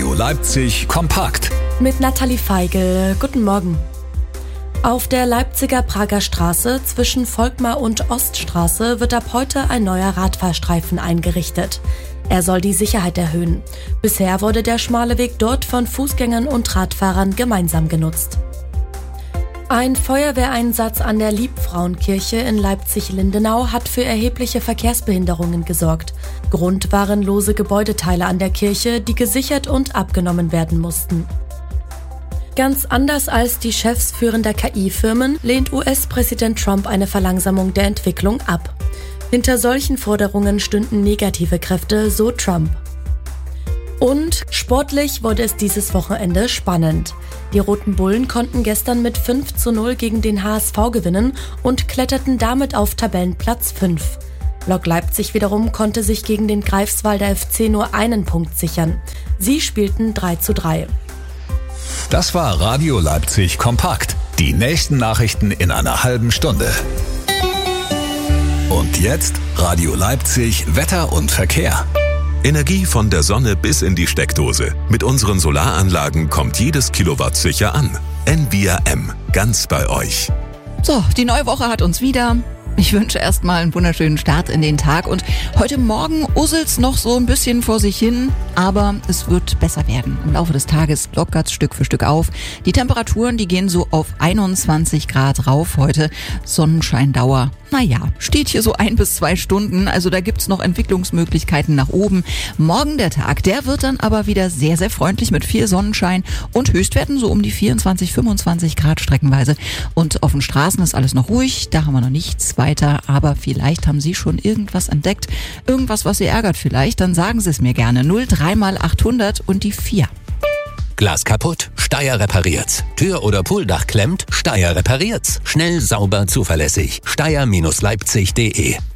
Radio Leipzig kompakt. Mit Nathalie Feigl. Guten Morgen. Auf der Leipziger Prager Straße zwischen Volkmar und Oststraße wird ab heute ein neuer Radfahrstreifen eingerichtet. Er soll die Sicherheit erhöhen. Bisher wurde der schmale Weg dort von Fußgängern und Radfahrern gemeinsam genutzt. Ein Feuerwehreinsatz an der Liebfrauenkirche in Leipzig-Lindenau hat für erhebliche Verkehrsbehinderungen gesorgt. Grund waren lose Gebäudeteile an der Kirche, die gesichert und abgenommen werden mussten. Ganz anders als die Chefs führender KI-Firmen lehnt US-Präsident Trump eine Verlangsamung der Entwicklung ab. Hinter solchen Forderungen stünden negative Kräfte, so Trump. Und sportlich wurde es dieses Wochenende spannend. Die Roten Bullen konnten gestern mit 5:0 gegen den HSV gewinnen und kletterten damit auf Tabellenplatz 5. Lok Leipzig wiederum konnte sich gegen den Greifswalder FC nur einen Punkt sichern. Sie spielten 3:3. Das war Radio Leipzig kompakt. Die nächsten Nachrichten in einer halben Stunde. Und jetzt Radio Leipzig Wetter und Verkehr. Energie von der Sonne bis in die Steckdose. Mit unseren Solaranlagen kommt jedes Kilowatt sicher an. Envia M, ganz bei euch. So, die neue Woche hat uns wieder. Ich wünsche erstmal einen wunderschönen Start in den Tag und heute Morgen usselt's noch so ein bisschen vor sich hin, aber es wird besser werden. Im Laufe des Tages lockert's Stück für Stück auf. Die Temperaturen, die gehen so auf 21 Grad rauf heute. Sonnenscheindauer, naja, steht hier so 1 bis 2 Stunden, also da gibt's noch Entwicklungsmöglichkeiten nach oben. Morgen der Tag, der wird dann aber wieder sehr, sehr freundlich mit viel Sonnenschein und Höchstwerten so um die 24, 25 Grad streckenweise. Und auf den Straßen ist alles noch ruhig, da haben wir noch nichts weiter, aber vielleicht haben Sie schon irgendwas entdeckt, irgendwas, was Sie ärgert vielleicht, dann sagen Sie es mir gerne. 03 mal 800 und die 4. Glas kaputt? Steyr repariert's. Tür oder Pooldach klemmt? Steyr repariert's. Schnell, sauber, zuverlässig. Steyr-Leipzig.de